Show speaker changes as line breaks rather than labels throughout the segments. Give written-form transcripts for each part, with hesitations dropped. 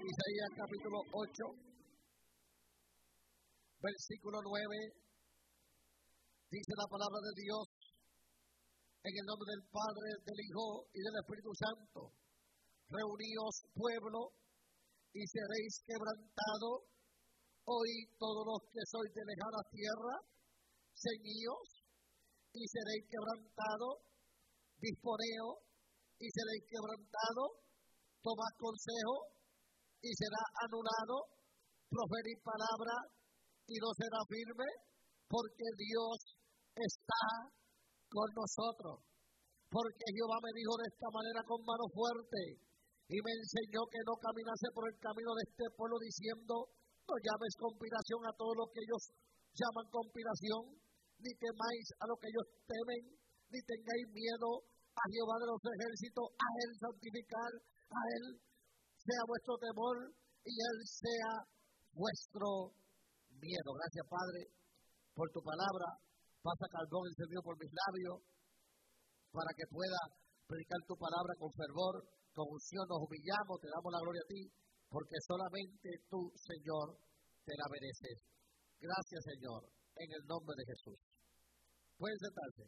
Isaías capítulo 8, versículo 9, dice la palabra de Dios, en el nombre del Padre, del Hijo y del Espíritu Santo. Reuníos, pueblo, y seréis quebrantados. Oíd todos los que sois de lejana tierra, ceñíos, y seréis quebrantados. Disponeos, y seréis quebrantados. Tomad consejo, y será anulado. Proferid palabra, y no será firme, porque Dios está con nosotros. Porque Jehová me dijo de esta manera con mano fuerte, y me enseñó que no caminase por el camino de este pueblo, diciendo: no llames conspiración a todo lo que ellos llaman conspiración, ni temáis a lo que ellos temen, ni tengáis miedo a Jehová de los ejércitos. A Él santificar, a Él sea vuestro temor, y Él sea vuestro miedo. Gracias, Padre, por tu palabra. Pasa carbón encendido por mis labios, para que pueda predicar tu palabra con fervor, con unción. Nos humillamos, te damos la gloria a ti, porque solamente tú, Señor, te la mereces. Gracias, Señor, en el nombre de Jesús. Pueden sentarse.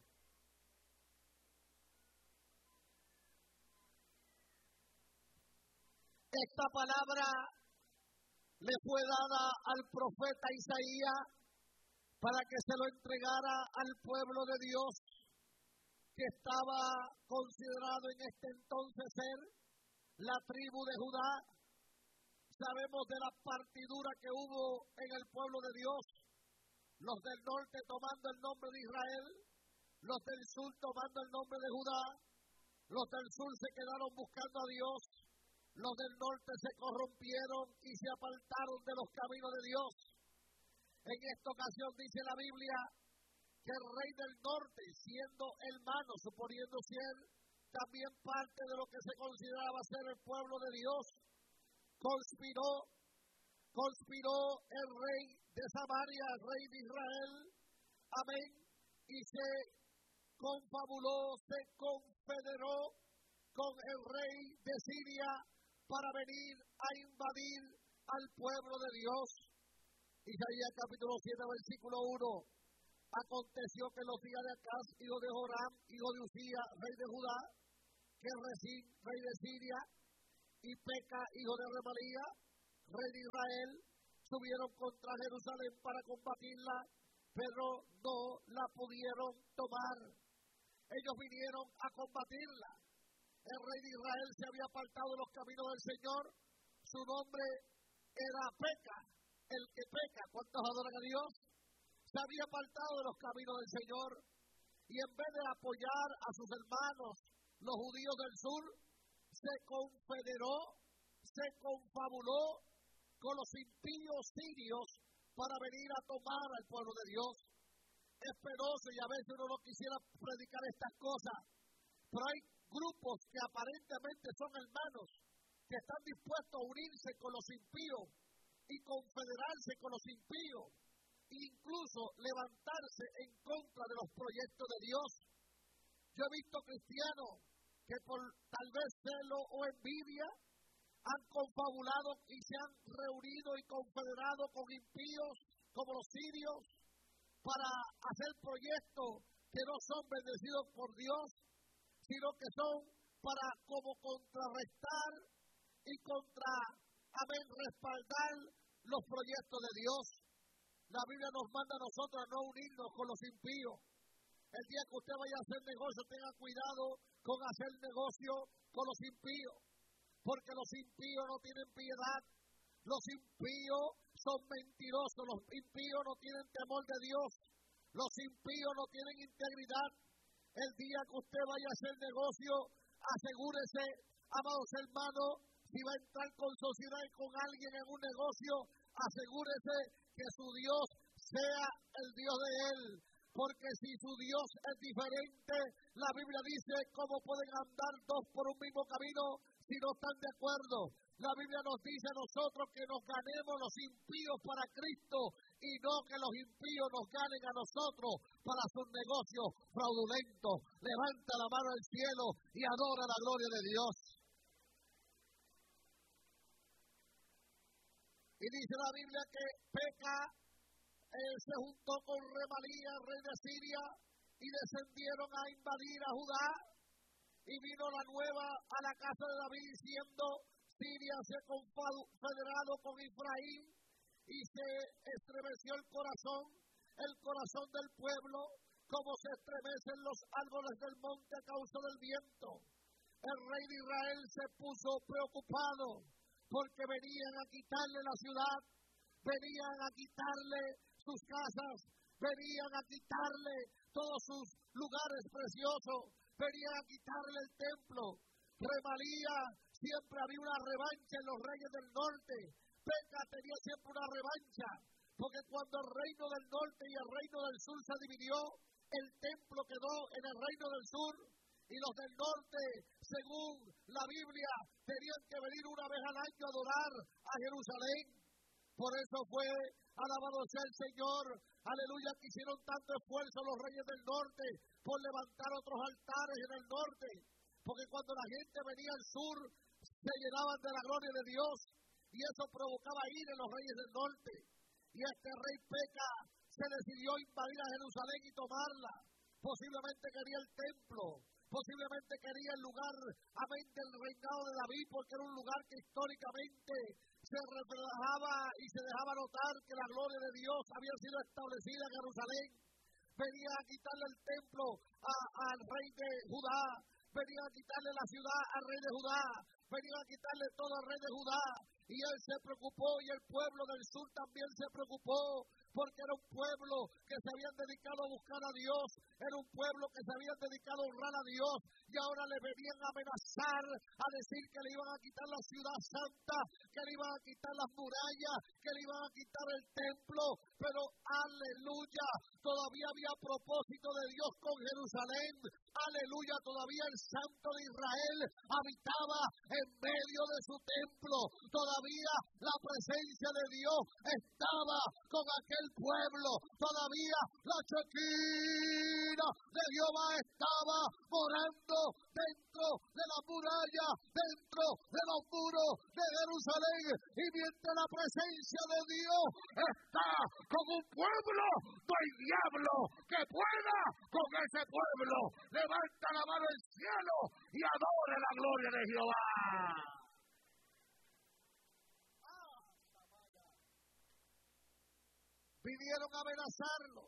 Esta palabra le fue dada al profeta Isaías para que se lo entregara al pueblo de Dios, que estaba considerado en este entonces ser la tribu de Judá. Sabemos de la partidura que hubo en el pueblo de Dios, los del norte tomando el nombre de Israel, los del sur tomando el nombre de Judá. Los del sur se quedaron buscando a Dios, los del norte se corrompieron y se apartaron de los caminos de Dios. En esta ocasión dice la Biblia que el rey del norte, siendo hermano, suponiendo ser también parte de lo que se consideraba ser el pueblo de Dios, conspiró el rey de Samaria, el rey de Israel, amén, y se confabuló, se confederó con el rey de Siria para venir a invadir al pueblo de Dios. Isaías capítulo 7, versículo 1. Aconteció que en los días de Acaz, hijo de Joram, hijo de Uzías, rey de Judá, que Resín, rey de Siria, y Peca, hijo de Remalía, rey de Israel, subieron contra Jerusalén para combatirla, pero no la pudieron tomar. Ellos vinieron a combatirla. El rey de Israel se había apartado de los caminos del Señor. Su nombre era Peca, el que peca. ¿Cuántos adoran a Dios? Se había apartado de los caminos del Señor, y en vez de apoyar a sus hermanos, los judíos del sur, se confederó, se confabuló con los impíos sirios para venir a tomar al pueblo de Dios. Es penoso, y a veces uno no quisiera predicar estas cosas, pero hay grupos que aparentemente son hermanos, que están dispuestos a unirse con los impíos y confederarse con los impíos, e incluso levantarse en contra de los proyectos de Dios. Yo he visto cristianos que por tal vez celo o envidia han confabulado y se han reunido y confederado con impíos como los sirios para hacer proyectos que no son bendecidos por Dios, sino que son para como contrarrestar y respaldar los proyectos de Dios. La Biblia nos manda a nosotros a no unirnos con los impíos. El día que usted vaya a hacer negocio, tenga cuidado con hacer negocio con los impíos, porque los impíos no tienen piedad, los impíos son mentirosos, los impíos no tienen temor de Dios, los impíos no tienen integridad. El día que usted vaya a hacer negocio, asegúrese, amados hermanos, si va a entrar con sociedad y con alguien en un negocio, asegúrese que su Dios sea el Dios de él. Porque si su Dios es diferente, la Biblia dice cómo pueden andar dos por un mismo camino si no están de acuerdo. La Biblia nos dice a nosotros que nos ganemos los impíos para Cristo y no que los impíos nos ganen a nosotros para sus negocios fraudulentos. Levanta la mano al cielo y adora la gloria de Dios. Y dice la Biblia que Peca se juntó con Remalías, rey de Siria, y descendieron a invadir a Judá. Y vino la nueva a la casa de David diciendo: Siria se ha confederado con Efraín, y se estremeció el corazón del pueblo, como se estremecen los árboles del monte a causa del viento. El rey de Israel se puso preocupado, porque venían a quitarle la ciudad, venían a quitarle sus casas, venían a quitarle todos sus lugares preciosos, venían a quitarle el templo. Remalías, siempre había una revancha en los reyes del norte. Peca tenía siempre una revancha, porque cuando el reino del norte y el reino del sur se dividió, el templo quedó en el reino del sur, y los del norte, según la Biblia, tenían que venir una vez al año a adorar a Jerusalén. Por eso fue, alabado sea el Señor, aleluya, que hicieron tanto esfuerzo los reyes del norte por levantar otros altares en el norte, porque cuando la gente venía al sur, se llenaban de la gloria de Dios, y eso provocaba ira en los reyes del norte. Y este rey Peca se decidió invadir a Jerusalén y tomarla. Posiblemente quería el templo, posiblemente quería el lugar, amén, del reinado de David, porque era un lugar que históricamente se reflejaba y se dejaba notar que la gloria de Dios había sido establecida en Jerusalén. Venía a quitarle el templo al rey de Judá, venía a quitarle la ciudad al rey de Judá, venía a quitarle todo al rey de Judá, y él se preocupó, y el pueblo del sur también se preocupó, porque era un pueblo que se habían dedicado a buscar a Dios, era un pueblo que se habían dedicado a honrar a Dios, y ahora le venían a amenazar, a decir que le iban a quitar la ciudad santa, que le iban a quitar las murallas, que le iban a quitar el templo. Pero aleluya, todavía había propósito de Dios con Jerusalén, aleluya, todavía el Santo de Israel habitaba en medio de su templo, todavía la presencia de Dios estaba con aquel pueblo, todavía la Shekinah de Jehová estaba morando dentro de la muralla, dentro de los muros de Jerusalén. Y mientras la presencia de Dios está con un pueblo, no hay diablo que pueda con ese pueblo. Levanta la mano al cielo y adore la gloria de Jehová. Vinieron a amenazarlo.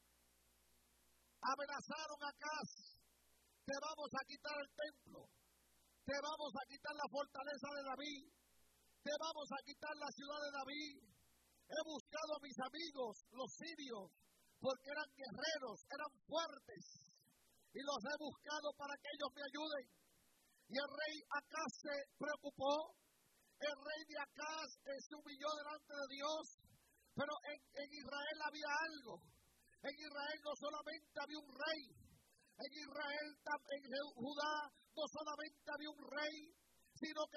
Amenazaron a Acaz: te vamos a quitar el templo, te vamos a quitar la fortaleza de David, te vamos a quitar la ciudad de David. He buscado a mis amigos, los sirios, porque eran guerreros, eran fuertes, y los he buscado para que ellos me ayuden. Y el rey Acaz se preocupó. El rey de Acaz se humilló delante de Dios. Pero en Israel había algo. En Israel no solamente había un rey. En Judá no solamente había un rey, sino que